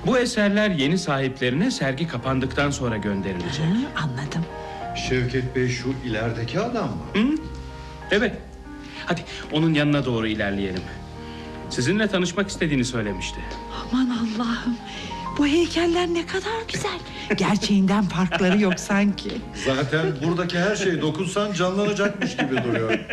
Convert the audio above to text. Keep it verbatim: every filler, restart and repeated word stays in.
Bu eserler yeni sahiplerine sergi kapandıktan sonra gönderilecek. Hı, anladım. Şevket Bey şu ilerideki adam mı? Hı? Evet. Hadi onun yanına doğru ilerleyelim. Sizinle tanışmak istediğini söylemişti. Aman Allah'ım. Bu heykeller ne kadar güzel. Gerçeğinden farkları yok sanki. Zaten buradaki her şey dokunsan canlanacakmış gibi duruyor.